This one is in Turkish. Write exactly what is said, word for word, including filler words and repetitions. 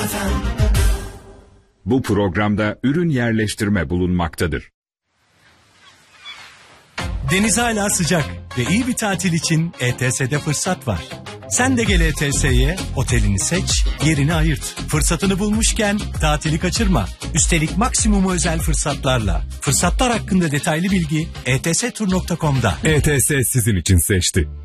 Bu programda ürün yerleştirme bulunmaktadır. Deniz hala sıcak ve iyi bir tatil için E T S'de fırsat var. Sen de gel E T S'ye, otelini seç, yerini ayırt. Fırsatını bulmuşken tatili kaçırma. Üstelik maksimum özel fırsatlarla. Fırsatlar hakkında detaylı bilgi e t s tur nokta com'da. E T S sizin için seçti.